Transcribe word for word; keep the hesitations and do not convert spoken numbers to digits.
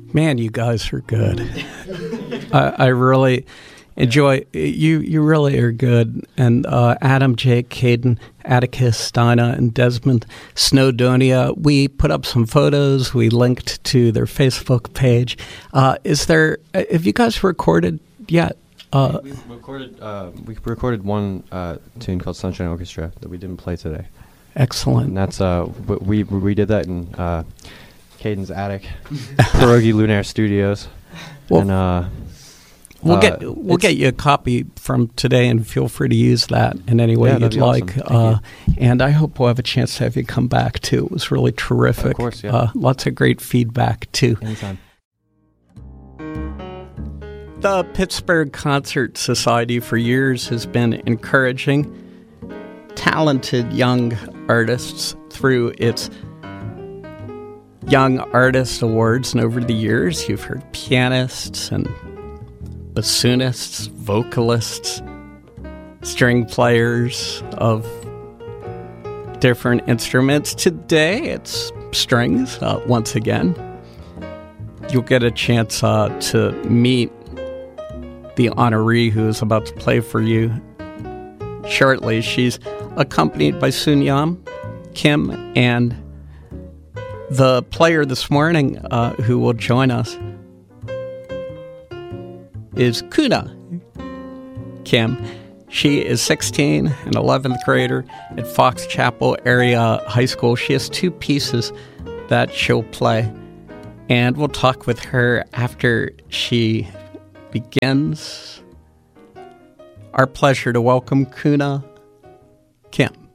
Man, you guys are good. I, I really enjoy you. You really are good. And uh, Adam, Jake, Caden, Atticus, Dinah, and Desmond Snowdonia. We put up some photos. We linked to their Facebook page. Uh, is there? Have you guys recorded yet? Uh, we recorded. Uh, we recorded one uh, tune called "Sunshine Orchestra" that we didn't play today. Excellent. And that's uh, we we did that in uh, Caden's attic, Pierogi Lunaire Studios. Well, and uh, we'll uh, get we'll get you a copy from today, and feel free to use that in any way Yeah, you'd that'd be like. awesome. Uh, and I hope we'll have a chance to have you come back too. It was really terrific. Of course, yeah. Uh, lots of great feedback too. Anytime. The Pittsburgh Concert Society for years has been encouraging talented young artists through its Young Artist Awards. And over the years, you've heard pianists and bassoonists, vocalists, string players of different instruments. Today, it's strings uh, once again. You'll get a chance uh, to meet the honoree who is about to play for you shortly. She's accompanied by Sun Yam, Kim, and the player this morning uh, who will join us is Kuna Kim. She is sixteen, an eleventh grader at Fox Chapel Area High School. She has two pieces that she'll play, and we'll talk with her after she begins. Our pleasure to welcome Kuna Kim.